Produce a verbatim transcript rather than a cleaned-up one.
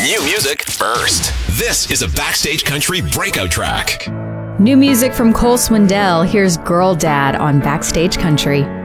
New music first. This is a Backstage Country breakout track. New music from Cole Swindell. Here's Girl Dad on Backstage Country.